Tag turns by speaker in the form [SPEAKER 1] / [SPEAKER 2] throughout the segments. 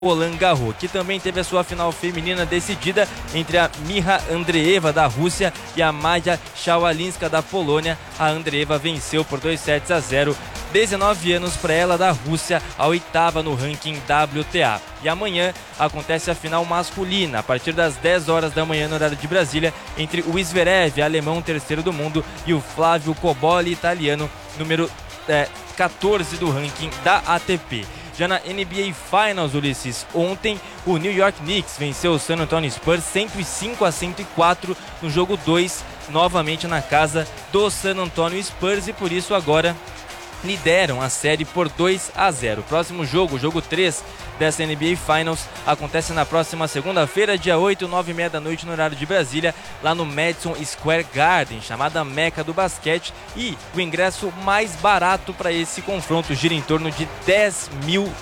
[SPEAKER 1] Roland Garros, que também teve a sua final feminina decidida entre a Miha Andreeva da Rússia e a Maja Shawalinska da Polônia. A Andreeva venceu por 2-0, 19 anos para ela, da Rússia, a oitava no ranking WTA. E amanhã acontece a final masculina, a partir das 10 horas da manhã no horário de Brasília, entre o Zverev, alemão terceiro do mundo, e o Flávio Cobolli, italiano, número 14 do ranking da ATP. Já na NBA Finals, Ulisses, ontem o New York Knicks venceu o San Antonio Spurs 105-104 no jogo 2, novamente na casa do San Antonio Spurs, e por isso agora lideram a série por 2-0. O próximo jogo, o jogo 3 dessa NBA Finals, acontece na próxima segunda-feira, dia 8, 9h30 da noite no horário de Brasília, lá no Madison Square Garden, chamada Meca do basquete, e o ingresso mais barato para esse confronto gira em torno de $10 mil.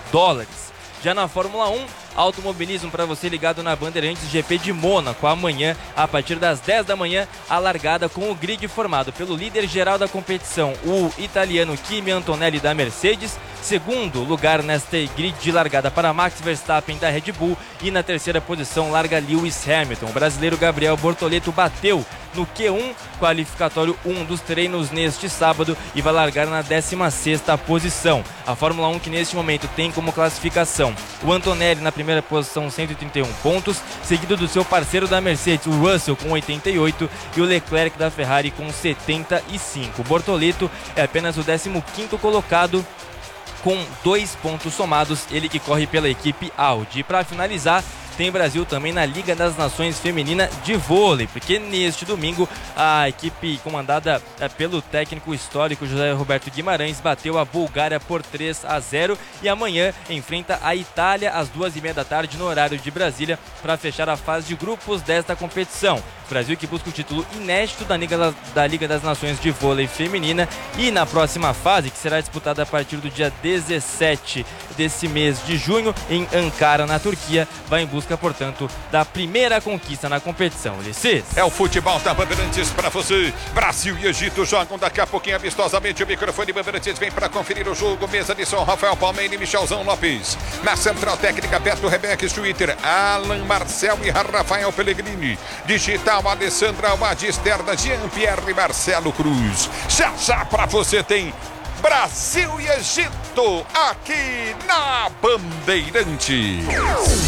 [SPEAKER 1] Já na Fórmula 1, automobilismo para você ligado na Bandeirantes, GP de Mônaco, amanhã, a partir das 10 da manhã, a largada com o grid formado pelo líder geral da competição, o italiano Kimi Antonelli da Mercedes, segundo lugar nesta grid de largada para Max Verstappen da Red Bull, e na terceira posição larga Lewis Hamilton. O brasileiro Gabriel Bortoleto bateu no Q1, qualificatório 1 dos treinos neste sábado, e vai largar na 16ª posição. A Fórmula 1, que neste momento tem como classificação o Antonelli na primeira posição, 131 pontos, seguido do seu parceiro da Mercedes, o Russell, com 88, e o Leclerc da Ferrari com 75. O Bortoleto é apenas o 15º colocado, com 2 pontos somados, ele que corre pela equipe Audi. E para finalizar, tem Brasil também na Liga das Nações Feminina de Vôlei, porque neste domingo a equipe comandada pelo técnico histórico José Roberto Guimarães bateu a Bulgária por 3-0, e amanhã enfrenta a Itália às 2h30 da tarde no horário de Brasília para fechar a fase de grupos desta competição. Brasil que busca o título inédito da Liga das Nações de Vôlei Feminina, e na próxima fase, que será disputada a partir do dia 17 desse mês de junho em Ankara, na Turquia, vai em busca, portanto, da primeira conquista na competição. Ulisses.
[SPEAKER 2] É o futebol da Bandeirantes para você. Brasil e Egito jogam daqui a pouquinho amistosamente. O microfone Bandeirantes vem para conferir o jogo. Mesa de som, Rafael Palmeira e Michelzão Lopes. Na central técnica, Beto Rebeck, Twitter, Alan Marcel e Rafael Pellegrini. Digital, Alessandra Almadi, externa, Jean-Pierre Marcelo Cruz. Já para você tem Brasil e Egito aqui na Bandeirantes.